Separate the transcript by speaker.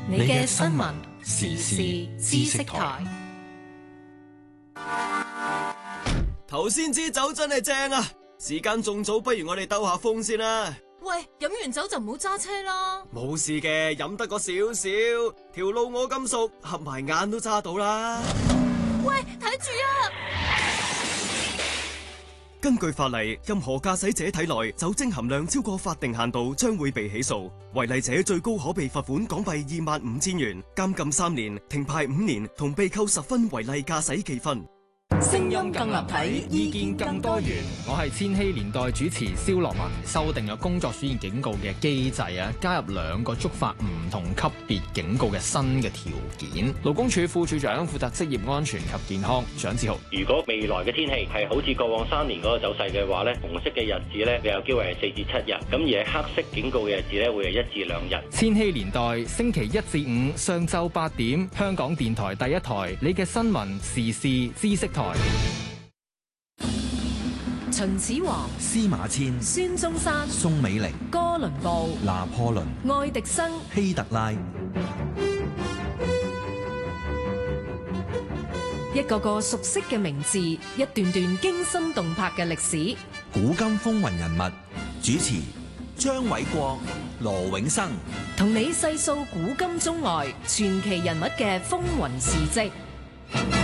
Speaker 1: 你嘅新聞時事知識台。
Speaker 2: 頭先支酒真係正啊！時間仲早，不如我哋兜下風先啦。
Speaker 1: 喂，飲完酒就唔好揸車啦。
Speaker 2: 冇事嘅，飲得個少少，條路我咁熟，合埋眼都揸到啦。
Speaker 1: 喂，睇住啊！
Speaker 2: 根據法例，任何駕駛者體內酒精含量超過法定限度，將會被起訴。違例者最高可被罰款港幣25000元、監禁3年、停牌5年，同被扣10分違例駕駛記分。
Speaker 3: 聲音更立體，意見更多元。我係千禧年代主持蕭樂文。修訂咗工作暑熱警告嘅機制啊，加入2個觸發唔同級別警告嘅新嘅條件。勞工處副處長負責職業安全及健康，蔣志豪。
Speaker 4: 如果未來嘅天氣係好似過往3年嗰個走勢嘅話咧，紅色嘅日子咧，你有機會係4至7日，咁而係黑色警告嘅日子咧，會係1至2日。
Speaker 3: 千禧年代星期1至5上晝8點，香港電台第一台，你嘅新聞時事知識台。
Speaker 1: 秦始皇、
Speaker 5: 司馬遷、
Speaker 1: 孫中山、
Speaker 5: 宋美齡、
Speaker 1: 哥倫布、
Speaker 5: 拿破崙、
Speaker 1: 愛迪生、
Speaker 5: 希特拉，
Speaker 1: 一個個熟悉嘅名字，一段段驚心動魄嘅歷史。
Speaker 5: 古今風雲人物，主持張偉國、羅永生，
Speaker 1: 同你細數古今中外傳奇人物嘅風雲事跡。